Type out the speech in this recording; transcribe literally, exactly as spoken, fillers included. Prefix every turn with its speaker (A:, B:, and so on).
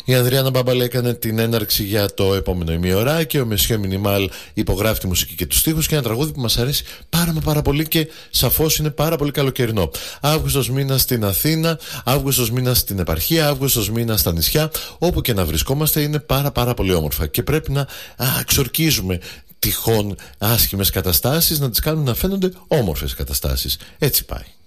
A: Η Ανδριάννα Μπάμπαλα έκανε την έναρξη για το επόμενο ημιωράκι. Ο Μεσιέ Μινιμάλ υπογράφει τη μουσική και τους στίχους και ένα τραγούδι που μας αρέσει πάρα μα πάρα πολύ και σαφώς είναι πάρα πολύ καλοκαιρινό. Αύγουστος μήνας στην Αθήνα, Αύγουστος μήνας στην επαρχία, Αύγουστος μήνας στα νησιά, όπου και να βρισκόμαστε είναι πάρα πάρα πολύ όμορφα και πρέπει να α, ξορκίζουμε τυχόν άσχημες καταστάσεις, να τις κάνουν να φαίνονται όμορφες καταστάσεις. Έτσι πάει.